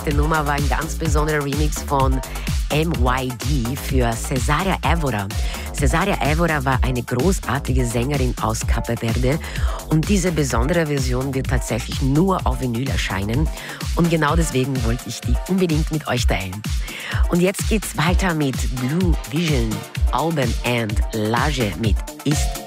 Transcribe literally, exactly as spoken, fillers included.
nächste Nummer war ein ganz besonderer Remix von M Y D für Cesária Évora. Cesária Évora war eine großartige Sängerin aus Cape Verde und diese besondere Version wird tatsächlich nur auf Vinyl erscheinen und genau deswegen wollte ich die unbedingt mit euch teilen. Und jetzt geht's weiter mit Blue Vision, Alban and Lage mit Ist